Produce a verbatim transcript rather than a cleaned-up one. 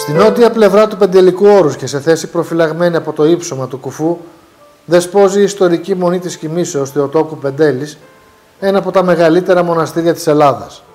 Στην νότια πλευρά του Πεντελικού Όρους και σε θέση προφυλαγμένη από το ύψωμα του Κουφού, δεσπόζει η ιστορική μονή της Κοιμήσεως Θεοτόκου Πεντέλης, ένα από τα μεγαλύτερα μοναστήρια της Ελλάδας.